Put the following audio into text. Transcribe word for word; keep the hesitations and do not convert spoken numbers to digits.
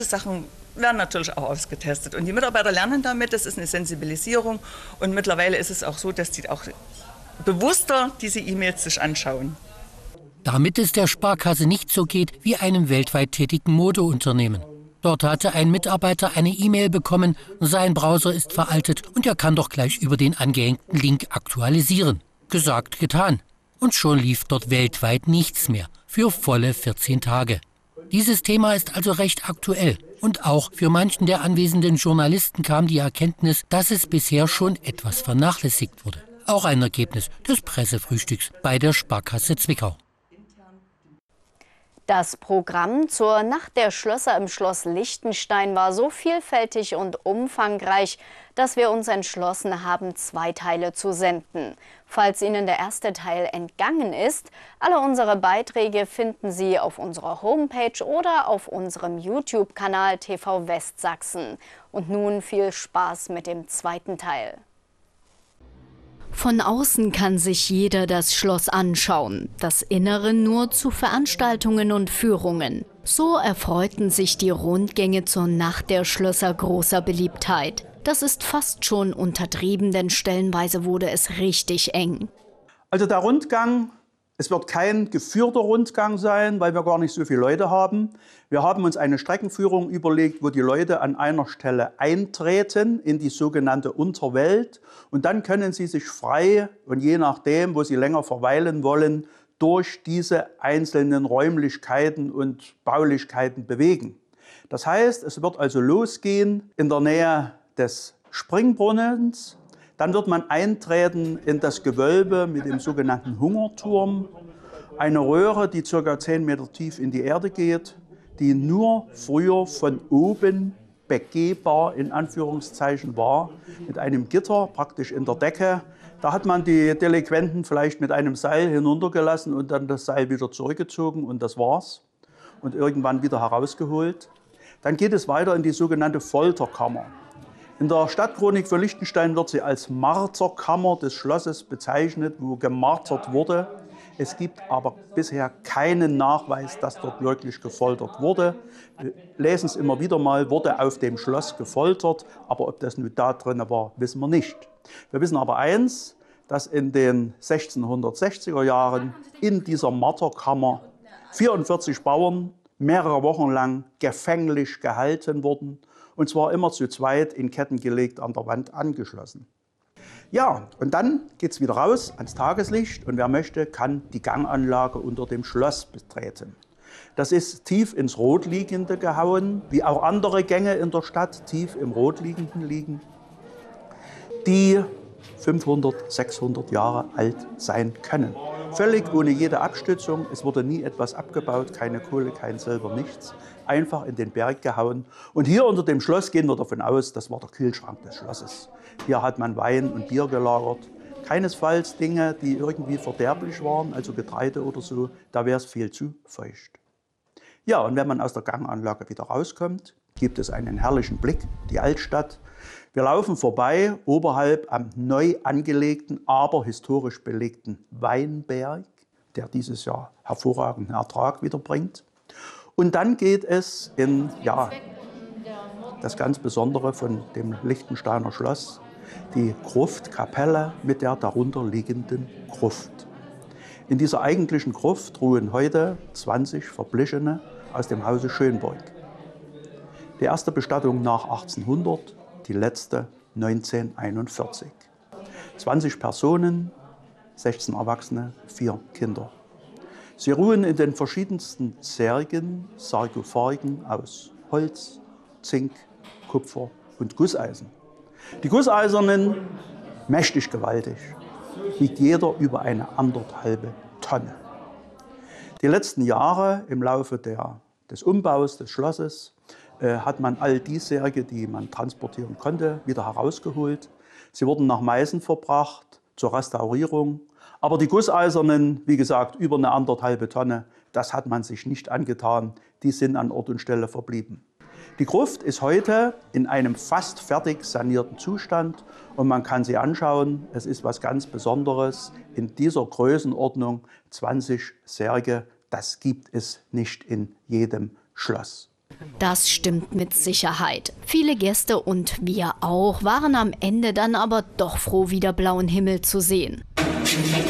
Sachen werden natürlich auch ausgetestet und die Mitarbeiter lernen damit, das ist eine Sensibilisierung und mittlerweile ist es auch so, dass die auch bewusster diese E-Mails sich anschauen. Damit es der Sparkasse nicht so geht wie einem weltweit tätigen Modeunternehmen. Dort hatte ein Mitarbeiter eine E-Mail bekommen, sein Browser ist veraltet und er kann doch gleich über den angehängten Link aktualisieren. Gesagt, getan. Und schon lief dort weltweit nichts mehr, für volle vierzehn Tage. Dieses Thema ist also recht aktuell. Und auch für manchen der anwesenden Journalisten kam die Erkenntnis, dass es bisher schon etwas vernachlässigt wurde. Auch ein Ergebnis des Pressefrühstücks bei der Sparkasse Zwickau. Das Programm zur Nacht der Schlösser im Schloss Liechtenstein war so vielfältig und umfangreich, dass wir uns entschlossen haben, zwei Teile zu senden. Falls Ihnen der erste Teil entgangen ist, alle unsere Beiträge finden Sie auf unserer Homepage oder auf unserem YouTube-Kanal T V Westsachsen. Und nun viel Spaß mit dem zweiten Teil. Von außen kann sich jeder das Schloss anschauen, das Innere nur zu Veranstaltungen und Führungen. So erfreuten sich die Rundgänge zur Nacht der Schlösser großer Beliebtheit. Das ist fast schon untertrieben, denn stellenweise wurde es richtig eng. Also der Rundgang, es wird kein geführter Rundgang sein, weil wir gar nicht so viele Leute haben. Wir haben uns eine Streckenführung überlegt, wo die Leute an einer Stelle eintreten in die sogenannte Unterwelt. Und dann können sie sich frei und je nachdem, wo sie länger verweilen wollen, durch diese einzelnen Räumlichkeiten und Baulichkeiten bewegen. Das heißt, es wird also losgehen in der Nähe des Springbrunnens. Dann wird man eintreten in das Gewölbe mit dem sogenannten Hungerturm. Eine Röhre, die ca. zehn Meter tief in die Erde geht, die nur früher von oben begehbar in Anführungszeichen war, mit einem Gitter praktisch in der Decke. Da hat man die Delinquenten vielleicht mit einem Seil hinuntergelassen und dann das Seil wieder zurückgezogen und das war's. Und irgendwann wieder herausgeholt. Dann geht es weiter in die sogenannte Folterkammer. In der Stadtchronik für Liechtenstein wird sie als Marterkammer des Schlosses bezeichnet, wo gemartert wurde. Es gibt aber bisher keinen Nachweis, dass dort wirklich gefoltert wurde. Wir lesen es immer wieder mal, wurde auf dem Schloss gefoltert, aber ob das nun da drin war, wissen wir nicht. Wir wissen aber eins, dass in den sechzehnhundertsechziger Jahren in dieser Marterkammer vierundvierzig Bauern mehrere Wochen lang gefänglich gehalten wurden. Und zwar immer zu zweit in Ketten gelegt, an der Wand angeschlossen. Ja, und dann geht es wieder raus ans Tageslicht und wer möchte, kann die Ganganlage unter dem Schloss betreten. Das ist tief ins Rotliegende gehauen, wie auch andere Gänge in der Stadt tief im Rotliegenden liegen, die fünfhundert, sechshundert Jahre alt sein können. Völlig ohne jede Abstützung, es wurde nie etwas abgebaut, keine Kohle, kein Silber, nichts. Einfach in den Berg gehauen. Und hier unter dem Schloss gehen wir davon aus, das war der Kühlschrank des Schlosses. Hier hat man Wein und Bier gelagert. Keinesfalls Dinge, die irgendwie verderblich waren, also Getreide oder so, da wäre es viel zu feucht. Ja, und wenn man aus der Ganganlage wieder rauskommt, gibt es einen herrlichen Blick, die Altstadt. Wir laufen vorbei, oberhalb am neu angelegten, aber historisch belegten Weinberg, der dieses Jahr hervorragenden Ertrag wieder bringt. Und dann geht es in ja, das ganz Besondere von dem Liechtensteiner Schloss, die Gruftkapelle mit der darunter liegenden Gruft. In dieser eigentlichen Gruft ruhen heute zwanzig Verblichene aus dem Hause Schönborg. Die erste Bestattung nach achtzehnhundert, die letzte neunzehnhunderteinundvierzig. zwanzig Personen, sechzehn Erwachsene, vier Kinder. Sie ruhen in den verschiedensten Särgen, Sarkophagen aus Holz, Zink, Kupfer und Gusseisen. Die Gusseisernen, mächtig gewaltig, wiegt jeder über eine anderthalbe Tonne. Die letzten Jahre im Laufe der, des Umbaus des Schlosses äh, hat man all die Särge, die man transportieren konnte, wieder herausgeholt. Sie wurden nach Meißen verbracht zur Restaurierung. Aber die Gusseisernen, wie gesagt, über eine anderthalbe Tonne, das hat man sich nicht angetan. Die sind an Ort und Stelle verblieben. Die Gruft ist heute in einem fast fertig sanierten Zustand und man kann sie anschauen. Es ist was ganz Besonderes. In dieser Größenordnung zwanzig Särge, das gibt es nicht in jedem Schloss. Das stimmt mit Sicherheit. Viele Gäste und wir auch waren am Ende dann aber doch froh, wieder blauen Himmel zu sehen.